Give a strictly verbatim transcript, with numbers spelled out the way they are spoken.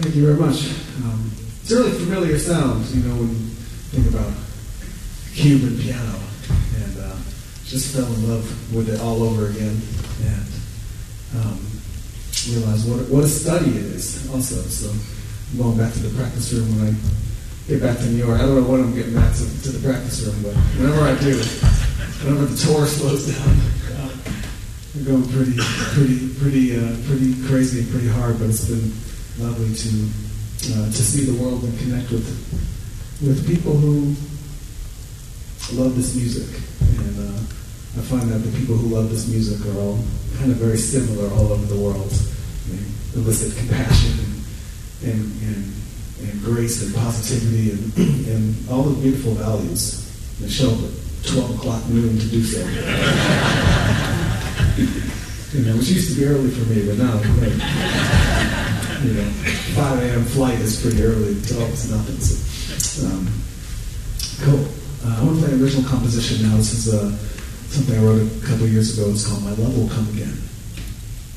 Thank you very much. Um, it's a really familiar sound, you know, when you think about Cuban piano, and uh, just fell in love with it all over again, and um, realized what what a study it is also. So I'm going back to the practice room when I get back to New York. I don't know when I'm getting back to, to the practice room, but whenever I do, whenever the tour slows down, uh, we're going pretty, pretty, pretty, uh, pretty crazy and pretty hard. But it's been lovely to uh, to see the world and connect with with people who love this music, and uh, I find that the people who love this music are all kind of very similar all over the world. They elicit compassion and and, and, and grace and positivity and and all the beautiful values that show up at twelve o'clock noon to do so. You know, which used to be early for me, but now, like, you know, five a.m. flight is pretty early. twelve is nothing. So, um, cool. Uh, I want to play an original composition now. This is uh, something I wrote a couple years ago. It's called My Love Will Come Again.